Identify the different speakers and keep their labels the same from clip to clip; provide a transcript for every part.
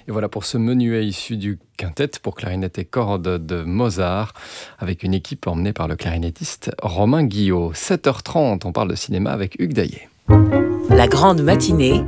Speaker 1: Et voilà pour ce menuet issu du quintet pour clarinette et cordes de Mozart, avec une équipe emmenée par le clarinettiste Romain Guillot. 7h30, on parle de cinéma avec Hugues Daillet.
Speaker 2: La grande matinée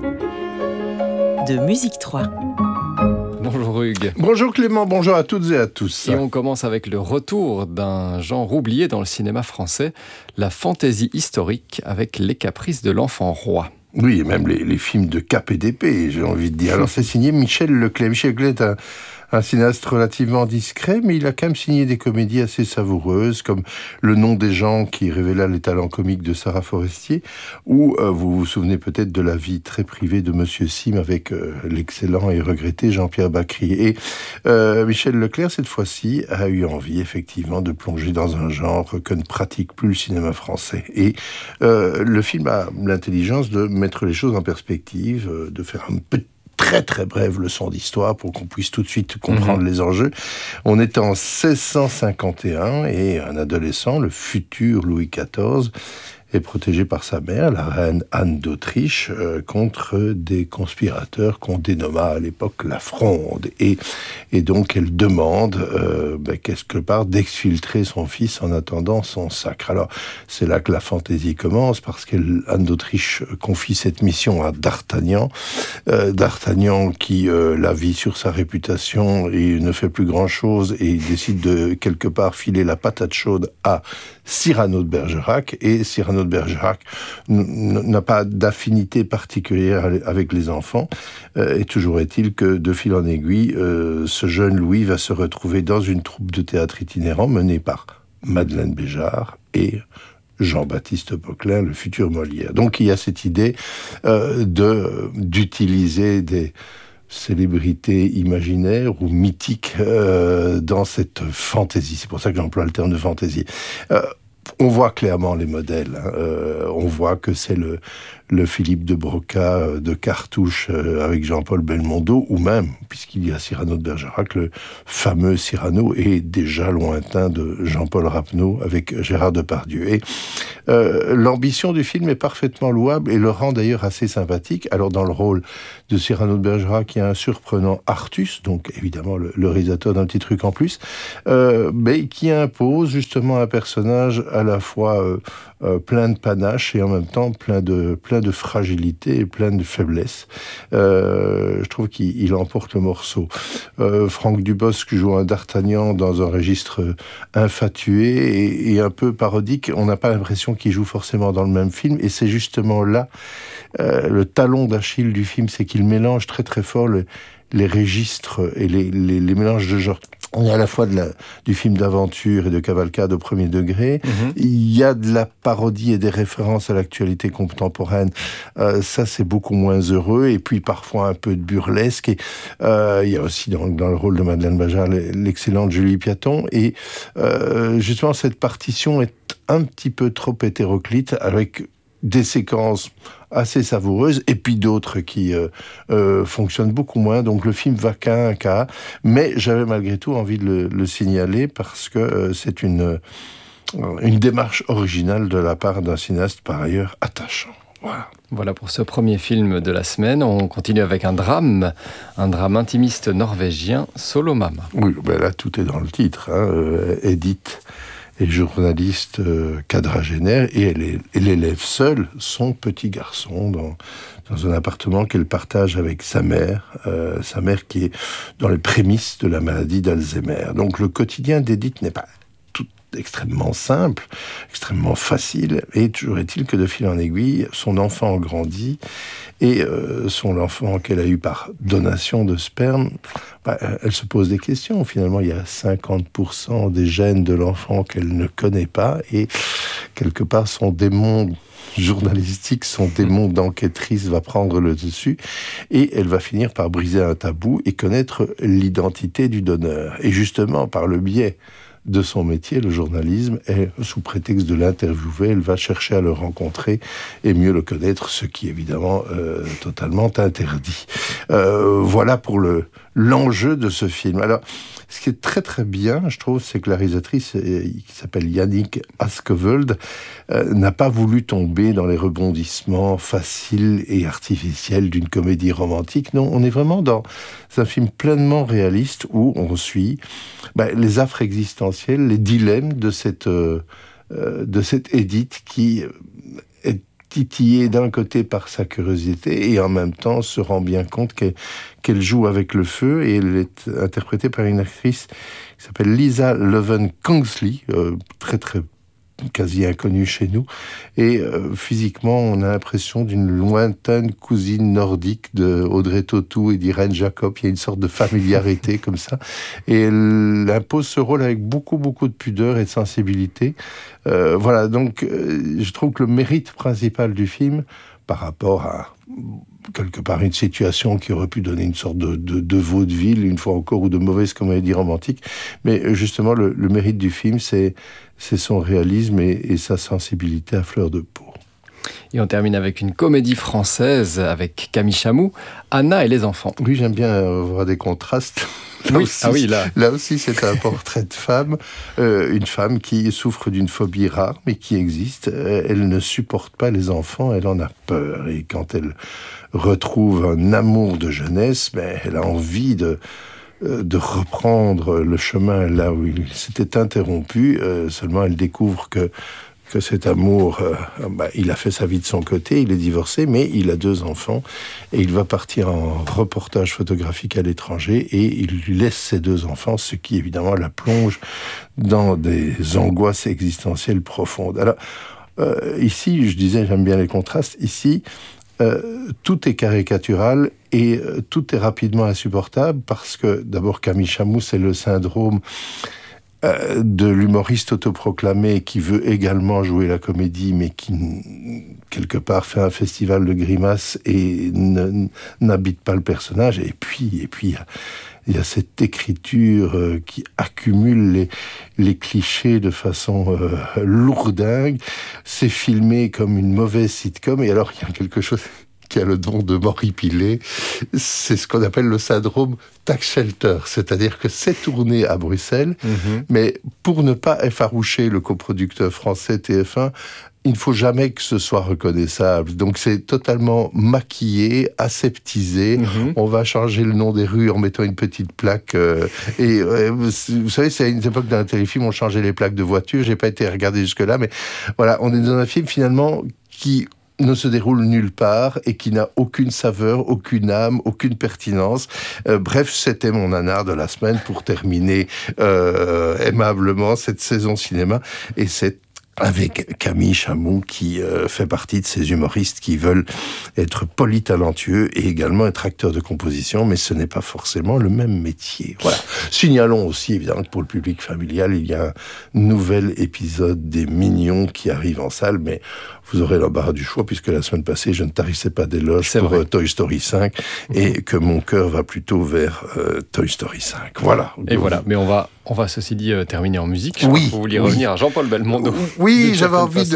Speaker 2: de Musique 3.
Speaker 1: Bonjour Hugues.
Speaker 3: Bonjour Clément, bonjour à toutes et à tous.
Speaker 1: Et on commence avec le retour d'un genre oublié dans le cinéma français, la fantaisie historique avec Les Caprices de l'Enfant Roi.
Speaker 3: Oui, et même les films de cap et d'épée, j'ai envie de dire. Alors c'est signé Michel Leclerc. Michel Leclerc est un cinéaste relativement discret, mais il a quand même signé des comédies assez savoureuses, comme Le nom des gens, qui révéla les talents comiques de Sarah Forestier, ou vous vous souvenez peut-être de La vie très privée de Monsieur Sim avec l'excellent et regretté Jean-Pierre Bacri. Et Michel Leclerc, cette fois-ci, a eu envie, effectivement, de plonger dans un genre que ne pratique plus le cinéma français. Et le film a l'intelligence de mettre les choses en perspective, de faire un petit très très brève leçon d'histoire pour qu'on puisse tout de suite comprendre les enjeux. On est en 1651 et un adolescent, le futur Louis XIV, est protégé par sa mère, la reine Anne d'Autriche, contre des conspirateurs qu'on dénomma à l'époque la Fronde. Et donc elle demande, quelque part, d'exfiltrer son fils en attendant son sacre. Alors c'est là que la fantaisie commence, parce qu'Anne d'Autriche confie cette mission à D'Artagnan. D'Artagnan qui la vit sur sa réputation et ne fait plus grand-chose et décide de quelque part filer la patate chaude à Cyrano de Bergerac, et Cyrano de Bergerac n'a pas d'affinité particulière avec les enfants, et toujours est-il que de fil en aiguille, ce jeune Louis va se retrouver dans une troupe de théâtre itinérant menée par Madeleine Béjart et Jean-Baptiste Poquelin, le futur Molière. Donc il y a cette idée d'utiliser des célébrités imaginaires ou mythiques dans cette fantaisie. C'est pour ça que j'emploie le terme de fantaisie. On voit clairement les modèles. On voit que c'est le Philippe de Broca de Cartouche avec Jean-Paul Belmondo, ou même, puisqu'il y a Cyrano de Bergerac, le fameux Cyrano et déjà lointain de Jean-Paul Rapneau avec Gérard Depardieu. Et l'ambition du film est parfaitement louable et le rend d'ailleurs assez sympathique. Alors dans le rôle de Cyrano de Bergerac, il y a un surprenant Artus, donc évidemment le réalisateur d'un petit truc en plus, mais qui impose justement un personnage à la fois plein de panache et en même temps plein de fragilité et plein de faiblesse. Je trouve qu'il emporte le morceau. Franck Dubosc joue un D'Artagnan dans un registre infatué et un peu parodique. On n'a pas l'impression qu'il joue forcément dans le même film, et c'est justement là le talon d'Achille du film, c'est qu'il mélange très très fort les registres et les mélanges de genres. On est à la fois du film d'aventure et de cavalcade au premier degré. Il y a de la parodie et des références à l'actualité contemporaine. Ça, c'est beaucoup moins heureux. Et puis, parfois, un peu de burlesque. Et il y a aussi, dans le rôle de Madeleine Béjart, l'excellente Julie Piaton. Et justement, cette partition est un petit peu trop hétéroclite, avec des séquences assez savoureuses, et puis d'autres qui fonctionnent beaucoup moins. Donc le film va qu'à un cas, mais j'avais malgré tout envie de le signaler, parce que c'est une démarche originale de la part d'un cinéaste par ailleurs attachant.
Speaker 1: Voilà pour ce premier film de la semaine. On continue avec un drame intimiste norvégien, Solo Mama.
Speaker 3: Oui, là tout est dans le titre. Edith est journaliste quadragénaire, et elle élève seule son petit garçon dans un appartement qu'elle partage avec sa mère qui est dans les prémices de la maladie d'Alzheimer. Donc le quotidien d'Edith n'est pas tout extrêmement simple, extrêmement facile, et toujours est-il que de fil en aiguille, son enfant grandit, et son enfant qu'elle a eu par donation de sperme, elle se pose des questions. Finalement, il y a 50% des gènes de l'enfant qu'elle ne connaît pas, et quelque part son démon journalistique, son démon d'enquêtrice va prendre le dessus, et elle va finir par briser un tabou et connaître l'identité du donneur. Et justement, par le biais de son métier, le journalisme, et sous prétexte de l'interviewer, elle va chercher à le rencontrer et mieux le connaître, ce qui est évidemment totalement interdit. Voilà pour le l'enjeu de ce film. Alors, ce qui est très très bien, je trouve, c'est que la réalisatrice, qui s'appelle Yannick Askeveld, n'a pas voulu tomber dans les rebondissements faciles et artificiels d'une comédie romantique. Non, on est vraiment dans un film pleinement réaliste où on suit les affres existentielles, les dilemmes de cette Edith qui est titillée d'un côté par sa curiosité et en même temps se rend bien compte qu'elle joue avec le feu, et elle est interprétée par une actrice qui s'appelle Lisa Loven-Kingsley, très très quasi inconnue chez nous, et physiquement on a l'impression d'une lointaine cousine nordique de Audrey Tautou et d'Irène Jacob. Il y a une sorte de familiarité comme ça, et elle impose ce rôle avec beaucoup beaucoup de pudeur et de sensibilité. Voilà, donc je trouve que le mérite principal du film, par rapport à quelque part une situation qui aurait pu donner une sorte de vaudeville, une fois encore, ou de mauvaise comédie romantique, mais justement le mérite du film, c'est son réalisme et sa sensibilité à fleur de peau.
Speaker 1: Et on termine avec une comédie française avec Camille Chamou, Anna et les enfants.
Speaker 3: Oui, j'aime bien voir des contrastes. Là aussi, c'est un portrait de femme, une femme qui souffre d'une phobie rare, mais qui existe. Elle ne supporte pas les enfants, elle en a peur. Et quand elle retrouve un amour de jeunesse, elle a envie de reprendre le chemin là où il s'était interrompu. Seulement, elle découvre que cet amour, il a fait sa vie de son côté, il est divorcé, mais il a 2 enfants, et il va partir en reportage photographique à l'étranger, et il lui laisse ses 2 enfants, ce qui évidemment la plonge dans des angoisses existentielles profondes. Alors, ici, je disais, j'aime bien les contrastes, ici, tout est caricatural et tout est rapidement insupportable, parce que d'abord Camille Chamou, c'est le syndrome de l'humoriste autoproclamé qui veut également jouer la comédie, mais qui, quelque part, fait un festival de grimaces et n'habite pas le personnage. Et puis il y a cette écriture qui accumule les clichés de façon lourdingue. C'est filmé comme une mauvaise sitcom, et alors il y a quelque chose qui a le don de m'horripiler, c'est ce qu'on appelle le syndrome tax shelter, c'est-à-dire que c'est tourné à Bruxelles, mais pour ne pas effaroucher le coproducteur français TF1, il ne faut jamais que ce soit reconnaissable. Donc c'est totalement maquillé, aseptisé. On va changer le nom des rues en mettant une petite plaque. Vous savez, c'est à une époque dans un téléfilm, on changeait les plaques de voiture. J'ai pas été regardé jusque-là, mais voilà, on est dans un film finalement qui ne se déroule nulle part et qui n'a aucune saveur, aucune âme, aucune pertinence. Bref, c'était mon nanar de la semaine pour terminer aimablement cette saison cinéma, et c'est avec Camille Chamou qui fait partie de ces humoristes qui veulent être polytalentueux et également être acteurs de composition, mais ce n'est pas forcément le même métier. Voilà. Signalons aussi évidemment que pour le public familial, il y a un nouvel épisode des Mignons qui arrive en salle, mais vous aurez l'embarras du choix, puisque la semaine passée, je ne tarissais pas d'éloges pour Toy Story 5, et que mon cœur va plutôt vers Toy Story 5. Voilà.
Speaker 1: Et voilà, mais on va ceci dit terminer en musique. Je crois que vous vouliez revenir à Jean-Paul Belmondo.
Speaker 3: Oui, j'avais envie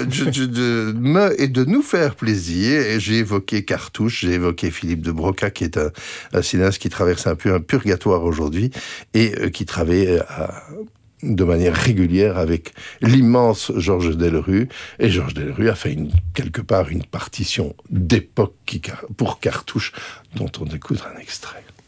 Speaker 3: de nous faire plaisir, et j'ai évoqué Cartouche, j'ai évoqué Philippe de Broca, qui est un cinéaste qui traverse un peu un purgatoire aujourd'hui, et qui travaille de manière régulière avec l'immense Georges Delerue. Et Georges Delerue a fait quelque part une partition d'époque pour Cartouche, dont on écoute un extrait.